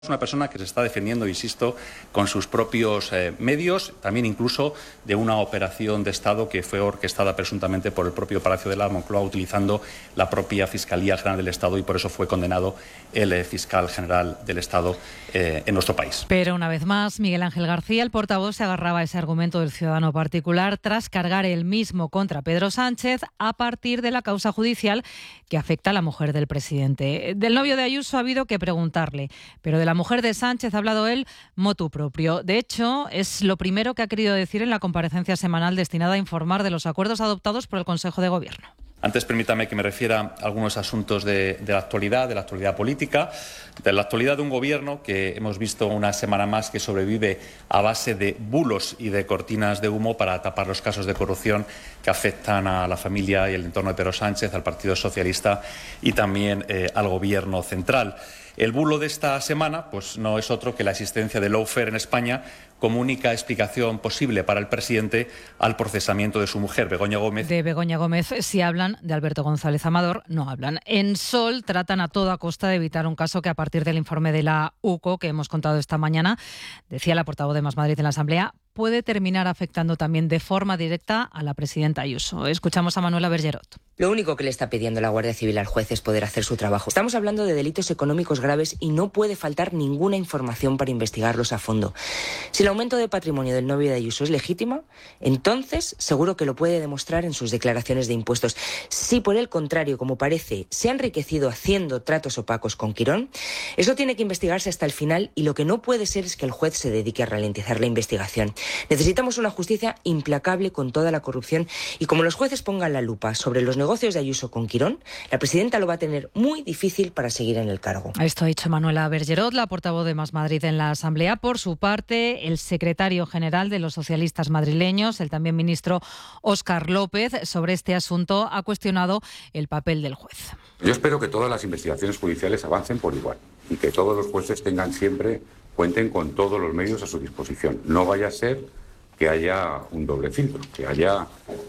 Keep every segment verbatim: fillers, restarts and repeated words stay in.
Es una persona que se está defendiendo, insisto, con sus propios eh, medios, también incluso de una operación de Estado que fue orquestada presuntamente por el propio Palacio de la Moncloa, utilizando la propia Fiscalía General del Estado, y por eso fue condenado el eh, fiscal general del Estado eh, en nuestro país. Pero una vez más, Miguel Ángel García, el portavoz, se agarraba a ese argumento del ciudadano particular tras cargar el mismo contra Pedro Sánchez a partir de la causa judicial que afecta a la mujer del presidente. Del novio de Ayuso ha habido que preguntarle, pero de la mujer de Sánchez ha hablado él motu propio. De hecho, es lo primero que ha querido decir en la comparecencia semanal destinada a informar de los acuerdos adoptados por el Consejo de Gobierno. Antes, permítame que me refiera a algunos asuntos de, de la actualidad, de la actualidad política, de la actualidad de un gobierno que hemos visto una semana más que sobrevive a base de bulos y de cortinas de humo para tapar los casos de corrupción que afectan a la familia y el entorno de Pedro Sánchez, al Partido Socialista y también eh, al Gobierno central. El bulo de esta semana pues no es otro que la existencia de lawfare en España como única explicación posible para el presidente al procesamiento de su mujer, Begoña Gómez. De Begoña Gómez, si hablan de Alberto González Amador, no hablan. En Sol tratan a toda costa de evitar un caso que, a partir del informe de la U C O que hemos contado esta mañana, decía la portavoz de Más Madrid en la Asamblea, puede terminar afectando también de forma directa a la presidenta Ayuso. Escuchamos a Manuela Bergerot. Lo único que le está pidiendo la Guardia Civil al juez es poder hacer su trabajo. Estamos hablando de delitos económicos graves y no puede faltar ninguna información para investigarlos a fondo. Si el aumento de patrimonio del novio de Ayuso es legítimo, entonces seguro que lo puede demostrar en sus declaraciones de impuestos. Si por el contrario, como parece, se ha enriquecido haciendo tratos opacos con Quirón, eso tiene que investigarse hasta el final, y lo que no puede ser es que el juez se dedique a ralentizar la investigación. Necesitamos una justicia implacable con toda la corrupción, y como los jueces pongan la lupa sobre los negocios de Ayuso con Quirón, la presidenta lo va a tener muy difícil para seguir en el cargo. Esto ha dicho Manuela Bergerot, la portavoz de Más Madrid en la Asamblea. Por su parte, el secretario general de los socialistas madrileños, el también ministro Óscar López, sobre este asunto ha cuestionado el papel del juez. Yo espero que todas las investigaciones judiciales avancen por igual y que todos los jueces tengan siempre, cuenten con todos los medios a su disposición. No vaya a ser que haya un doble filtro, que haya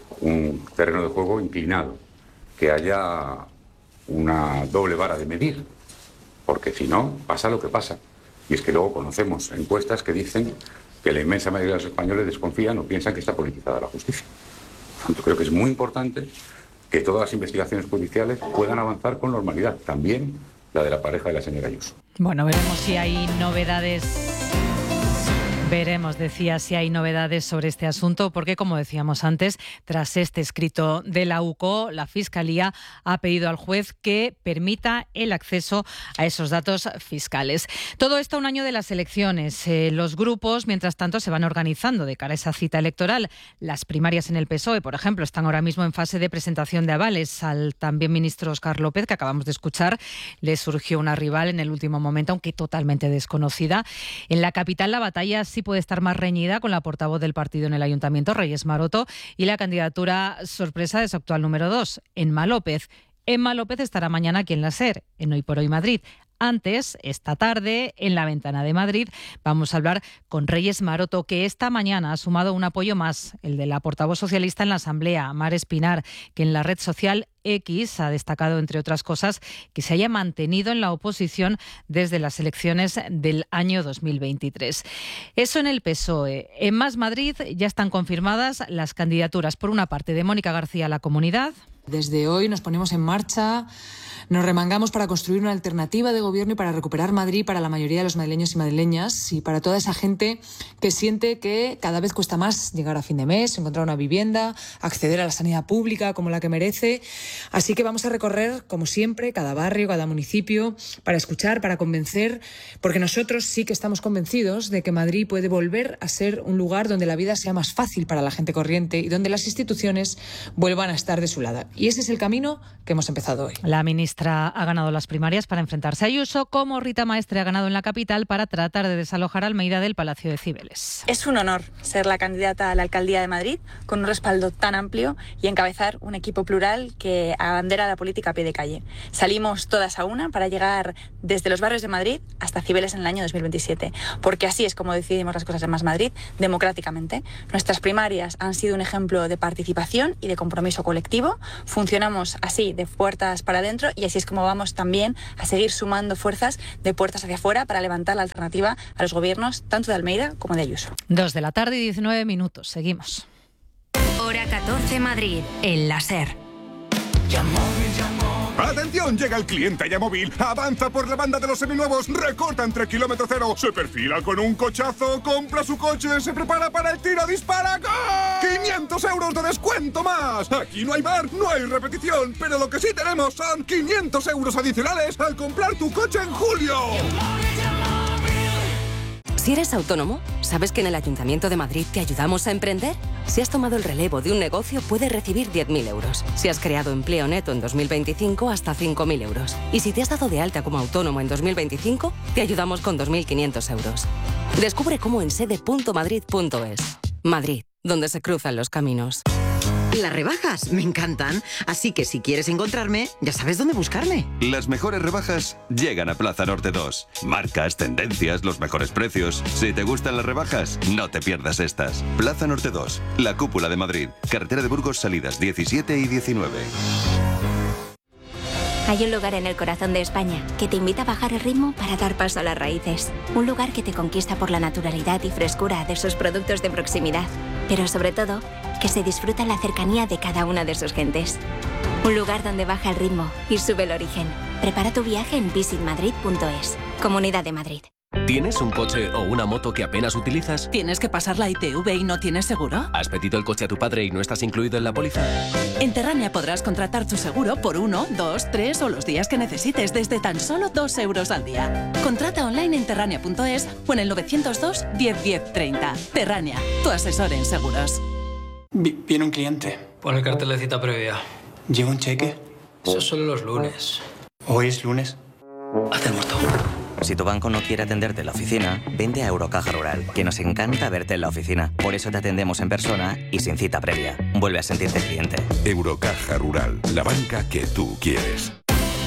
un terreno de juego inclinado, que haya una doble vara de medir, porque si no, pasa lo que pasa. Y es que luego conocemos encuestas que dicen que la inmensa mayoría de los españoles desconfían o piensan que está politizada la justicia. Yo creo que es muy importante que todas las investigaciones judiciales puedan avanzar con normalidad, también la de la pareja de la señora Ayuso. Bueno, veremos si hay novedades. Veremos, decía, si hay novedades sobre este asunto, porque, como decíamos antes, tras este escrito de la U C O, la Fiscalía ha pedido al juez que permita el acceso a esos datos fiscales. Todo esto a un año de las elecciones. Eh, los grupos, mientras tanto, se van organizando de cara a esa cita electoral. Las primarias en el P S O E, por ejemplo, están ahora mismo en fase de presentación de avales. Al también ministro Óscar López, que acabamos de escuchar, le surgió una rival en el último momento, aunque totalmente desconocida. En la capital, la batalla sí puede estar más reñida, con la portavoz del partido en el ayuntamiento, Reyes Maroto, y la candidatura sorpresa de su actual número dos, Emma López. Emma López estará mañana aquí en la SER, en Hoy por Hoy Madrid. Antes, esta tarde, en la Ventana de Madrid, vamos a hablar con Reyes Maroto, que esta mañana ha sumado un apoyo más, el de la portavoz socialista en la Asamblea, Mar Espinar, que en la red social X ha destacado, entre otras cosas, que se haya mantenido en la oposición desde las elecciones del año dos mil veintitrés. Eso en el P S O E. En Más Madrid ya están confirmadas las candidaturas, por una parte, de Mónica García a la Comunidad. Desde hoy nos ponemos en marcha, nos remangamos para construir una alternativa de gobierno y para recuperar Madrid para la mayoría de los madrileños y madrileñas, y para toda esa gente que siente que cada vez cuesta más llegar a fin de mes, encontrar una vivienda, acceder a la sanidad pública como la que merece. Así que vamos a recorrer, como siempre, cada barrio, cada municipio, para escuchar, para convencer, porque nosotros sí que estamos convencidos de que Madrid puede volver a ser un lugar donde la vida sea más fácil para la gente corriente y donde las instituciones vuelvan a estar de su lado. Y ese es el camino que hemos empezado hoy. La ministra ha ganado las primarias para enfrentarse a Ayuso, como Rita Maestre ha ganado en la capital para tratar de desalojar a Almeida del Palacio de Cibeles. Es un honor ser la candidata a la alcaldía de Madrid con un respaldo tan amplio y encabezar un equipo plural que abandera la política a pie de calle. Salimos todas a una para llegar desde los barrios de Madrid hasta Cibeles en el año dos mil veintisiete, porque así es como decidimos las cosas en Más Madrid, democráticamente. Nuestras primarias han sido un ejemplo de participación y de compromiso colectivo, Funcionamos así, de puertas para adentro, y así es como vamos también a seguir sumando fuerzas de puertas hacia afuera para levantar la alternativa a los gobiernos tanto de Almeida como de Ayuso. Dos de la tarde y diecinueve minutos. Seguimos. Hora catorce Madrid, el láser. ¡Atención! Llega el cliente Yamóvil. Avanza por la banda de los seminuevos. Recorta entre kilómetro cero. Se perfila con un cochazo. Compra su coche. Se prepara para el tiro. ¡Dispara! ¡Gol! ¡quinientos euros de descuento más! Aquí no hay bar, no hay repetición. Pero lo que sí tenemos son quinientos euros adicionales al comprar tu coche en julio. Si eres autónomo, ¿sabes que en el Ayuntamiento de Madrid te ayudamos a emprender? Si has tomado el relevo de un negocio, puedes recibir diez mil euros. Si has creado empleo neto en dos mil veinticinco, hasta cinco mil euros. Y si te has dado de alta como autónomo en dos mil veinticinco, te ayudamos con dos mil quinientos euros. Descubre cómo en sede punto madrid punto es. Madrid, donde se cruzan los caminos. Las rebajas me encantan, así que si quieres encontrarme, ya sabes dónde buscarme. Las mejores rebajas llegan a Plaza Norte dos. Marcas, tendencias, los mejores precios. Si te gustan las rebajas, no te pierdas estas. Plaza Norte dos, la cúpula de Madrid. Carretera de Burgos, salidas diecisiete y diecinueve. Hay un lugar en el corazón de España que te invita a bajar el ritmo para dar paso a las raíces. Un lugar que te conquista por la naturalidad y frescura de sus productos de proximidad. Pero sobre todo, que se disfruta la cercanía de cada una de sus gentes. Un lugar donde baja el ritmo y sube el origen. Prepara tu viaje en visit madrid punto es. Comunidad de Madrid. ¿Tienes un coche o una moto que apenas utilizas? ¿Tienes que pasar la I T V y no tienes seguro? ¿Has pedido el coche a tu padre y no estás incluido en la póliza? En Terrania podrás contratar tu seguro por uno, dos, tres o los días que necesites desde tan solo dos euros al día. Contrata online en terrania punto es o en el novecientos dos, diez, diez, treinta. Terrania, tu asesor en seguros. Viene un cliente. Pon el cartel de cita previa. ¿Lleva un cheque? Eso es solo los lunes. ¿Hoy es lunes? Hacemos todo. Si tu banco no quiere atenderte en la oficina, vente a Eurocaja Rural, que nos encanta verte en la oficina. Por eso te atendemos en persona y sin cita previa. Vuelve a sentirte cliente. Eurocaja Rural, la banca que tú quieres.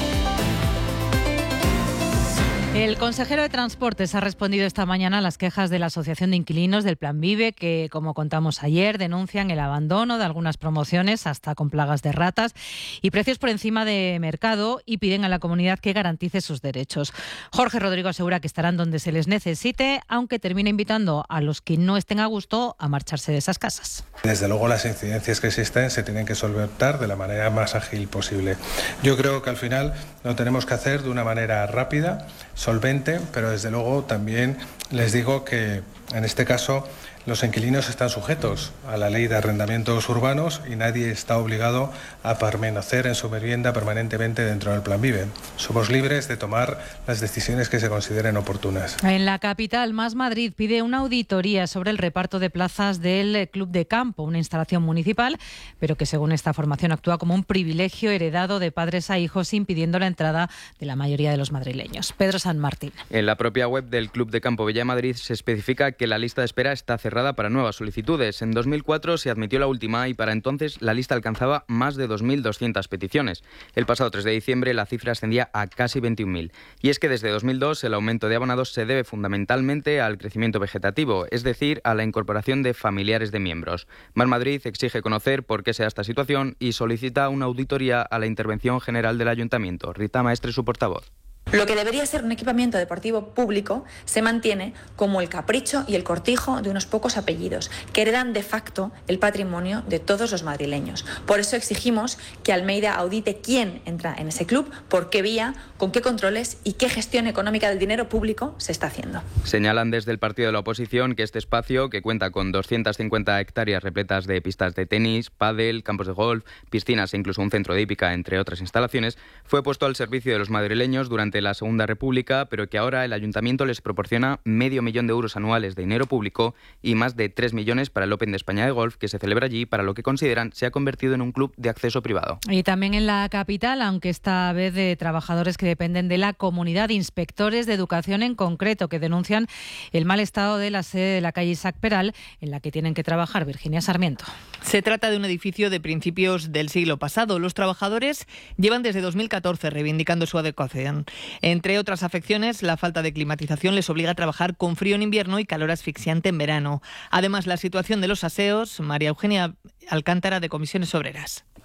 El consejero de Transportes ha respondido esta mañana a las quejas de la Asociación de Inquilinos del Plan Vive, que, como contamos ayer, denuncian el abandono de algunas promociones, hasta con plagas de ratas, y precios por encima de mercado, y piden a la comunidad que garantice sus derechos. Jorge Rodrigo asegura que estarán donde se les necesite, aunque termina invitando a los que no estén a gusto a marcharse de esas casas. Desde luego, las incidencias que existen se tienen que solventar de la manera más ágil posible. Yo creo que al final lo tenemos que hacer de una manera rápida, solvente, pero desde luego también les digo que en este caso los inquilinos están sujetos a la ley de arrendamientos urbanos y nadie está obligado a permanecer en su vivienda permanentemente dentro del Plan Vive. Somos libres de tomar las decisiones que se consideren oportunas. En la capital, Más Madrid pide una auditoría sobre el reparto de plazas del Club de Campo, una instalación municipal, pero que según esta formación actúa como un privilegio heredado de padres a hijos, impidiendo la entrada de la mayoría de los madrileños. Pedro San Martín. En la propia web del Club de Campo Villa Madrid se especifica que la lista de espera está cerrada para nuevas solicitudes. En dos mil cuatro se admitió la última y para entonces la lista alcanzaba más de dos mil doscientas peticiones. El pasado tres de diciembre la cifra ascendía a casi veintiún mil. Y es que desde dos mil dos el aumento de abonados se debe fundamentalmente al crecimiento vegetativo, es decir, a la incorporación de familiares de miembros. Más Madrid exige conocer por qué se da esta situación y solicita una auditoría a la Intervención General del Ayuntamiento. Rita Maestre, su portavoz. Lo que debería ser un equipamiento deportivo público se mantiene como el capricho y el cortijo de unos pocos apellidos que heredan de facto el patrimonio de todos los madrileños. Por eso exigimos que Almeida audite quién entra en ese club, por qué vía, con qué controles y qué gestión económica del dinero público se está haciendo. Señalan desde el partido de la oposición que este espacio, que cuenta con doscientas cincuenta hectáreas repletas de pistas de tenis, pádel, campos de golf, piscinas e incluso un centro de hípica, entre otras instalaciones, fue puesto al servicio de los madrileños durante la Segunda República, pero que ahora el Ayuntamiento les proporciona medio millón de euros anuales de dinero público y más de tres millones para el Open de España de Golf, que se celebra allí, para lo que consideran se ha convertido en un club de acceso privado. Y también en la capital, aunque esta vez de trabajadores que dependen de la comunidad, inspectores de educación en concreto, que denuncian el mal estado de la sede de la calle Isaac Peral, en la que tienen que trabajar. Virginia Sarmiento. Se trata de un edificio de principios del siglo pasado. Los trabajadores llevan desde dos mil catorce reivindicando su adecuación. Entre otras afecciones, la falta de climatización les obliga a trabajar con frío en invierno y calor asfixiante en verano. Además, la situación de los aseos. María Eugenia Alcántara, de Comisiones Obreras.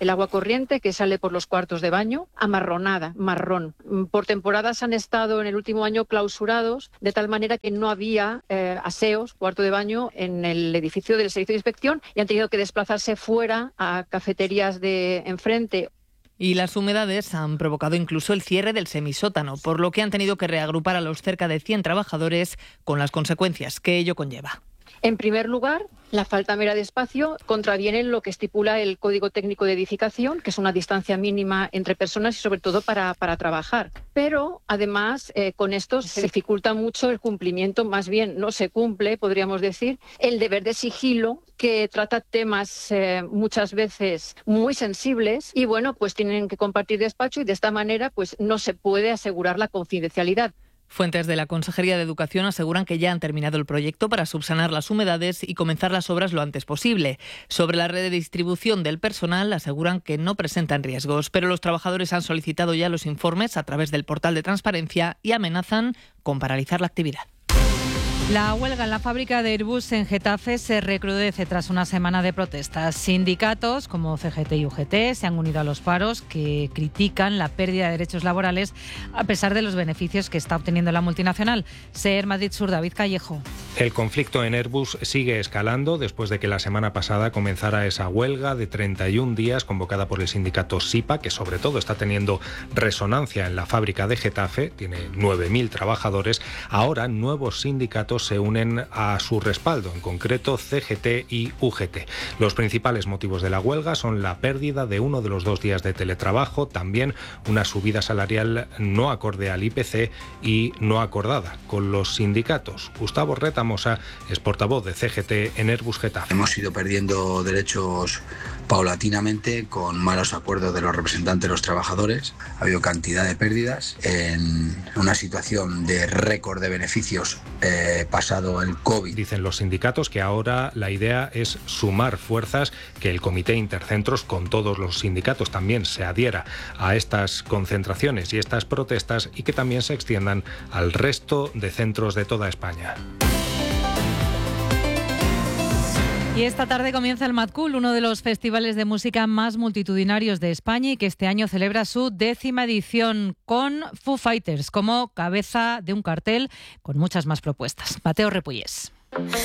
el agua corriente que sale por los cuartos de baño, amarronada, marrón. Por temporadas han estado en el último año clausurados, de tal manera que no había eh, aseos, cuarto de baño, en el edificio del servicio de inspección y han tenido que desplazarse fuera a cafeterías de enfrente. Y las humedades han provocado incluso el cierre del semisótano, por lo que han tenido que reagrupar a los cerca de cien trabajadores con las consecuencias que ello conlleva. En primer lugar, la falta mera de espacio contraviene lo que estipula el Código Técnico de Edificación, que es una distancia mínima entre personas y sobre todo para, para trabajar. Pero además eh, con esto se dificulta mucho el cumplimiento, más bien no se cumple, podríamos decir, el deber de sigilo que trata temas eh, muchas veces muy sensibles y bueno, pues tienen que compartir despacho y de esta manera pues no se puede asegurar la confidencialidad. Fuentes de la Consejería de Educación aseguran que ya han terminado el proyecto para subsanar las humedades y comenzar las obras lo antes posible. Sobre la red de distribución del personal aseguran que no presentan riesgos, pero los trabajadores han solicitado ya los informes a través del portal de transparencia y amenazan con paralizar la actividad. La huelga en la fábrica de Airbus en Getafe se recrudece tras una semana de protestas. Sindicatos como C G T y U G T se han unido a los paros que critican la pérdida de derechos laborales a pesar de los beneficios que está obteniendo la multinacional. SER Madrid Sur, David Callejo. El conflicto en Airbus sigue escalando después de que la semana pasada comenzara esa huelga de treinta y un días convocada por el sindicato SIPA, que sobre todo está teniendo resonancia en la fábrica de Getafe, tiene nueve mil trabajadores. Ahora nuevos sindicatos se unen a su respaldo, en concreto C G T y U G T. Los principales motivos de la huelga son la pérdida de uno de los dos días de teletrabajo, también una subida salarial no acorde al I P C y no acordada con los sindicatos. Gustavo Retamosa es portavoz de C G T en Airbus Getafe. Hemos ido perdiendo derechos paulatinamente con malos acuerdos de los representantes de los trabajadores. Ha habido cantidad de pérdidas en una situación de récord de beneficios eh, pasado el COVID. Dicen los sindicatos que ahora la idea es sumar fuerzas, que el Comité Intercentros con todos los sindicatos también se adhiera a estas concentraciones y estas protestas y que también se extiendan al resto de centros de toda España. Y esta tarde comienza el Mad Cool, uno de los festivales de música más multitudinarios de España y que este año celebra su décima edición con Foo Fighters como cabeza de un cartel con muchas más propuestas. Mateo Repullés.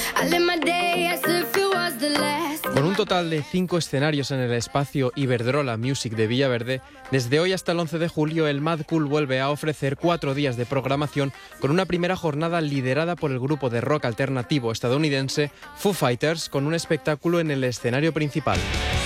Con un total de cinco escenarios en el espacio Iberdrola Music de Villaverde, desde hoy hasta el once de julio el Mad Cool vuelve a ofrecer cuatro días de programación con una primera jornada liderada por el grupo de rock alternativo estadounidense Foo Fighters con un espectáculo en el escenario principal.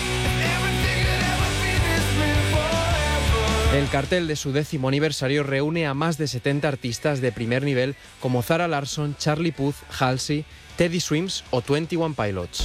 El cartel de su décimo aniversario reúne a más de setenta artistas de primer nivel como Zara Larsson, Charlie Puth, Halsey, Teddy Swims o veintiuno Pilots.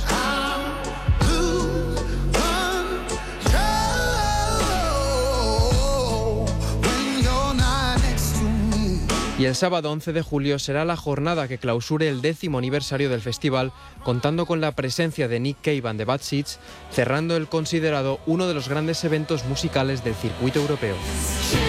Y el sábado once de julio será la jornada que clausure el décimo aniversario del festival, contando con la presencia de Nick Cave and the Bad Seeds, cerrando el considerado uno de los grandes eventos musicales del circuito europeo.